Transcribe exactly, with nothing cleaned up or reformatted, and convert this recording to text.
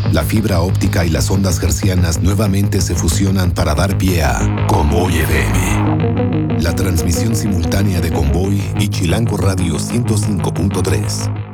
La fibra óptica y las ondas hercianas nuevamente se fusionan para dar pie a Convoy F M. La transmisión simultánea de Convoy y Chilango Radio ciento cinco punto tres.